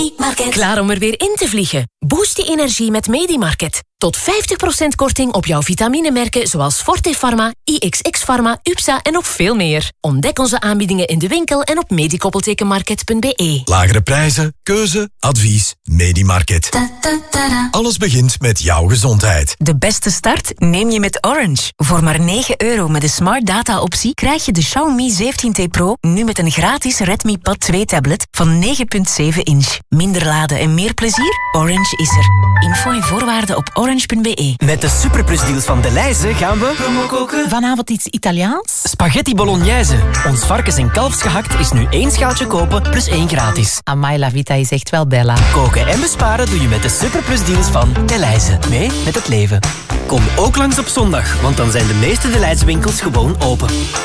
Klaar om er weer in te vliegen? Boost je energie met Medimarket. Tot 50% korting op jouw vitaminemerken zoals Forte Pharma, IXX Pharma, UPSA en nog veel meer. Ontdek onze aanbiedingen in de winkel en op medikoppeltekenmarket.be. Lagere prijzen, keuze, advies, Medimarket. Alles begint met jouw gezondheid. De beste start neem je met Orange. Voor maar €9 met de Smart Data optie krijg je de Xiaomi 17T Pro nu met een gratis Redmi Pad 2 tablet van 9,7 inch. Minder laden en meer plezier? Orange is er. Info en voorwaarden op orange.be. Met de Superplus-deals van Delhaize gaan we... Vanavond iets Italiaans? Spaghetti bolognese. Ons varkens- en kalfsgehakt is nu 1 schaaltje kopen plus 1 gratis. Amai, la vita is echt wel bella. Koken en besparen doe je met de Superplus-deals van Delhaize. Mee met het leven. Kom ook langs op zondag, want dan zijn de meeste Delhaize winkels gewoon open.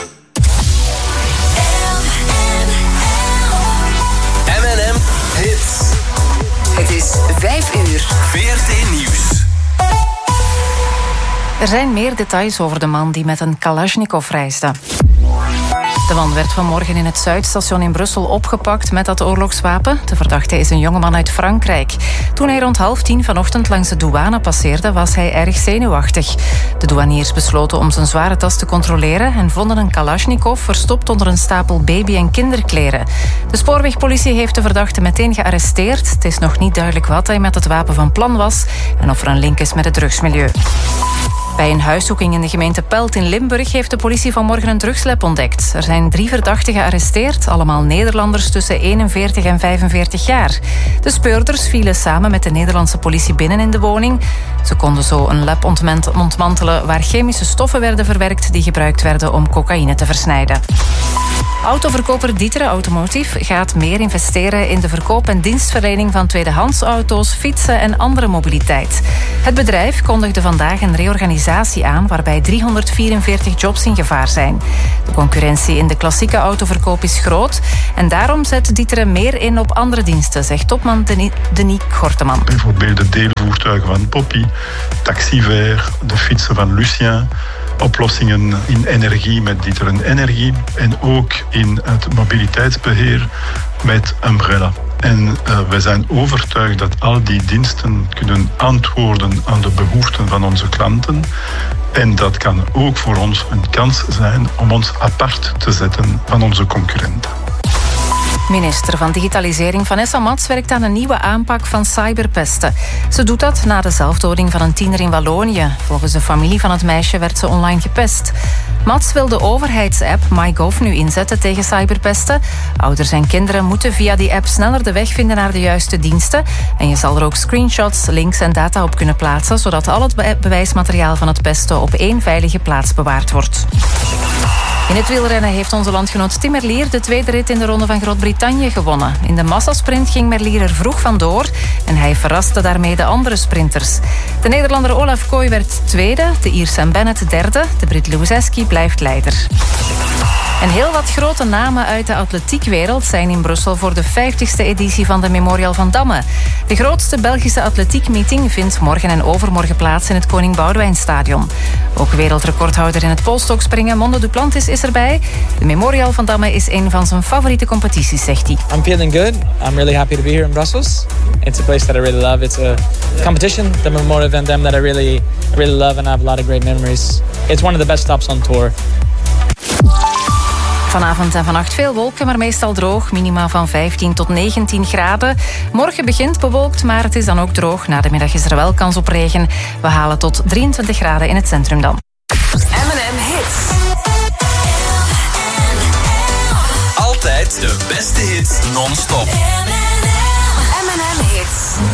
M&M Hits. Het is 5 uur. VRT Nieuws. Er zijn meer details over de man die met een Kalashnikov reisde. De man werd vanmorgen in het Zuidstation in Brussel opgepakt met dat oorlogswapen. De verdachte is een jongeman uit Frankrijk. Toen hij rond 9:30 vanochtend langs de douane passeerde, was hij erg zenuwachtig. De douaniers besloten om zijn zware tas te controleren en vonden een Kalashnikov verstopt onder een stapel baby- en kinderkleren. De spoorwegpolitie heeft de verdachte meteen gearresteerd. Het is nog niet duidelijk wat hij met het wapen van plan was en of er een link is met het drugsmilieu. Bij een huiszoeking in de gemeente Pelt in Limburg heeft de politie vanmorgen een drugslab ontdekt. Er zijn 3 verdachten gearresteerd, allemaal Nederlanders tussen 41 en 45 jaar. De speurders vielen samen met de Nederlandse politie binnen in de woning. Ze konden zo een lab ontmantelen waar chemische stoffen werden verwerkt die gebruikt werden om cocaïne te versnijden. Autoverkoper D'Ieteren Automotive gaat meer investeren in de verkoop en dienstverlening van tweedehands auto's, fietsen en andere mobiliteit. Het bedrijf kondigde vandaag een reorganisatie aan waarbij 344 jobs in gevaar zijn. De concurrentie in de klassieke autoverkoop is groot en daarom zet D'Ieteren meer in op andere diensten, zegt topman Denis Gorteman. Bijvoorbeeld de deelvoertuigen van Poppy, Taxiver, de fietsen van Lucien, oplossingen in energie met D'Ieteren Energie en ook in het mobiliteitsbeheer met Umbrella. En wij zijn overtuigd dat al die diensten kunnen antwoorden aan de behoeften van onze klanten. En dat kan ook voor ons een kans zijn om ons apart te zetten van onze concurrenten. Minister van Digitalisering Vanessa Mats werkt aan een nieuwe aanpak van cyberpesten. Ze doet dat na de zelfdoding van een tiener in Wallonië. Volgens de familie van het meisje werd ze online gepest. Mats wil de overheidsapp MyGov nu inzetten tegen cyberpesten. Ouders en kinderen moeten via die app sneller de weg vinden naar de juiste diensten. En je zal er ook screenshots, links en data op kunnen plaatsen, zodat al het bewijsmateriaal van het pesten op 1 veilige plaats bewaard wordt. In het wielrennen heeft onze landgenoot Tim Merlier de tweede rit in de Ronde van Groot-Brittannië gewonnen. In de massasprint ging Merlier er vroeg vandoor en hij verraste daarmee de andere sprinters. De Nederlander Olaf Kooi werd tweede, de Ier Sam Bennett derde, de Brit Luzeski blijft leider. En heel wat grote namen uit de atletiekwereld zijn in Brussel voor de 50ste editie van de Memorial van Damme. De grootste Belgische atletiekmeeting vindt morgen en overmorgen plaats in het Koning Boudewijnstadion. Ook wereldrecordhouder in het polstokspringen Monde Duplantis is erbij. De Memorial van Damme is een van zijn favoriete competities, zegt hij. I'm feeling good. I'm really happy to be here in Brussels. It's a place that I really love. It's a competition, the Memorial van Damme, that I really love and I have a lot of great memories. It's one of the best stops on tour. Vanavond en vannacht veel wolken, maar meestal droog. Minima van 15 tot 19 graden. Morgen begint bewolkt, maar het is dan ook droog. Na de middag is er wel kans op regen. We halen tot 23 graden in het centrum dan. M&M Hits. Altijd de beste hits non-stop. M&M Hits.